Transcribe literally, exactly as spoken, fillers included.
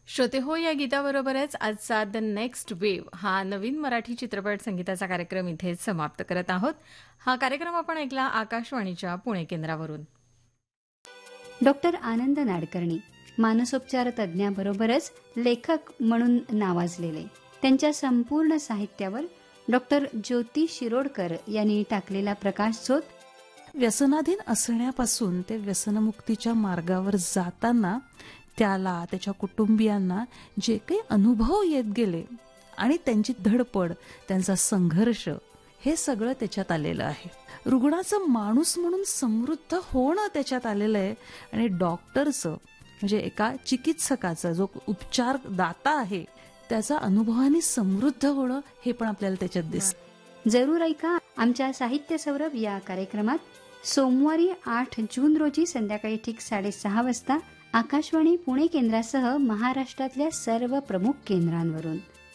श्रोते हो, या गीताबरोबरच आजचा द नेक्स्ट वेव्ह हा नवीन मराठी चित्रपट संगीताचा कार्यक्रम इथेच समाप्त करत आहोत. हा कार्यक्रम आपण ऐकला आकाशवाणीच्या पुणे केंद्रावरून. डॉक्टर आनंद नाडकर्णी मानसोपचार तज्ज्ञाबरोबरच लेखक म्हणून नावाजलेले, त्यांच्या संपूर्ण साहित्यावर डॉक्टर ज्योती शिरोडकर यांनी टाकलेला प्रकाशझोत. व्यसनाधीन असण्यापासून ते व्यसनमुक्तीच्या मार्गावर जाताना त्याला, त्याच्या कुटुंबियांना जे काही अनुभव येत गेले आणि त्यांची धडपड, त्यांचा संघर्ष, हे सगळं त्याच्यात आलेलं आहे. रुग्णाचं माणूस म्हणून समृद्ध होणं त्याच्यात आलेलं आहे आणि डॉक्टरचं म्हणजे एका चिकित्सकाचा जो उपचार दाता आहे त्याचा अनुभवाने समृद्ध होणं हे पण आपल्याला त्याच्यात दिसतं. जरूर ऐका आमच्या साहित्य सौरभ या कार्यक्रमात सोमवारी आठ जून रोजी संध्याकाळी ठीक साडेसहा वाजता आकाशवाणी पुणे केंद्रासह महाराष्ट्रातल्या सर्व प्रमुख केंद्रांवरून.